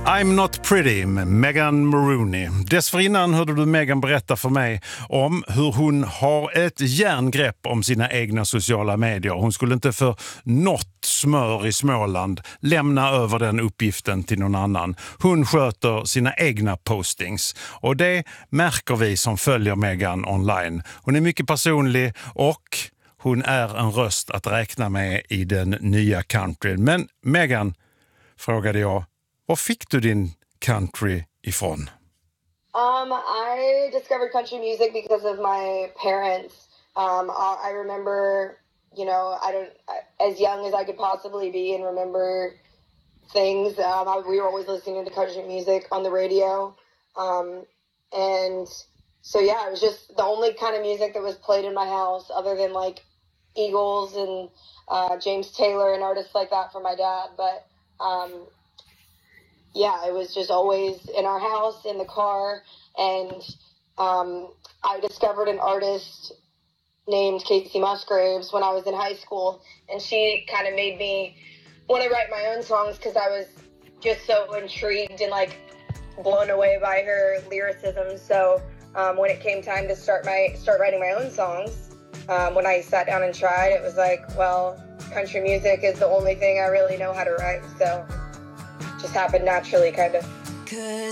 I'm Not Pretty med Megan Maroney. Dessförinnan hörde du Megan berätta för mig om hur hon har ett järngrepp om sina egna sociala medier. Hon skulle inte för något smör i Småland lämna över den uppgiften till någon annan. Hon sköter sina egna postings och det märker vi som följer Megan online. Hon är mycket personlig och hon är en röst att räkna med i den nya country. Men Megan, frågade jag, var fick du din country ifrån? I discovered country music because of my parents. I remember, as young as I could possibly be and remember things. We were always listening to country music on the radio. And so, yeah, it was just the only kind of music that was played in my house other than like Eagles and James Taylor and artists like that from my dad. But yeah, it was just always in our house, in the car, and I discovered an artist named Casey Musgraves when I was in high school, and she kind of made me want to write my own songs because I was just so intrigued and like blown away by her lyricism. So when it came time to start writing my own songs, when I sat down and tried, it was like, well, country music is the only thing I really know how to write, so just happened naturally, kind of. 'Cause